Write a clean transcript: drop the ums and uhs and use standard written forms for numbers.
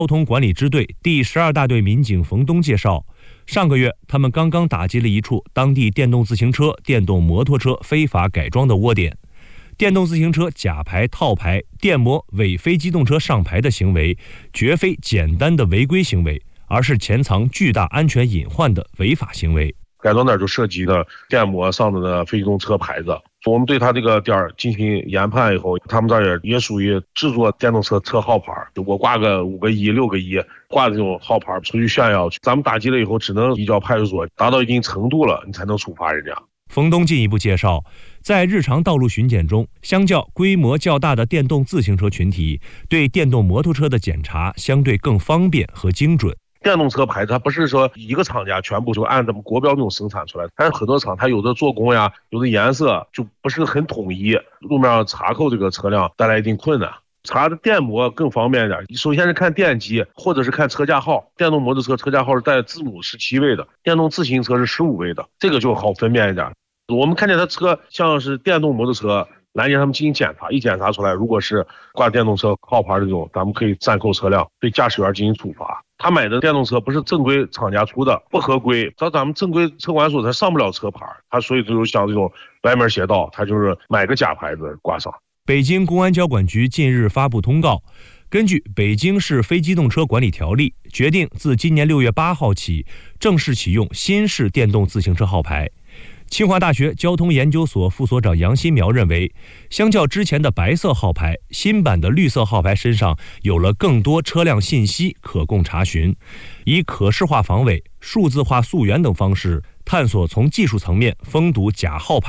交通管理支队第12大队民警冯东介绍，上个月他们刚刚打击了一处当地电动自行车、电动摩托车非法改装的窝点。电动自行车假牌、套牌、电摩伪非机动车上牌的行为，绝非简单的违规行为，而是潜藏巨大安全隐患的违法行为。 改装点就涉及了电摩上的非机动车牌子，我们对他这个店进行研判以后，他们这儿也属于制作电动车车号牌，我挂个5个1、6个1，挂这种号牌出去炫耀，咱们打击了以后只能移交派出所，达到一定程度了，你才能处罚人家。 冯东进一步介绍，在日常道路巡检中，相较规模较大的电动自行车群体，对电动摩托车的检查相对更方便和精准。 电动车牌它不是说一个厂家全部就按咱们国标那种生产出来，但是很多厂它有的做工呀，有的颜色就不是很统一，路面上查扣这个车辆带来一定困难。查的电摩更方便一点，首先是看电机或者是看车架号，电动摩托车车架号是带字母17位的，电动自行车是15位的，这个就好分辨一点。我们看见他车像是电动摩托车，拦截他们进行检查，一检查出来，如果是挂电动车号牌这种，咱们可以暂扣车辆，对驾驶员进行处罚。他买的电动车不是正规厂家出的，不合规，到咱们正规车管所他上不了车牌，他所以就像这种歪门邪道，他就是买个假牌子挂上。 北京公安交管局近日发布通告，根据《北京市非机动车管理条例》，决定自今年6月8号起正式启用新式电动自行车号牌。清华大学交通研究所副所长杨新苗认为，相较之前的白色号牌，新版的绿色号牌身上有了更多车辆信息可供查询，以可视化防伪、数字化溯源等方式，探索从技术层面封堵假号牌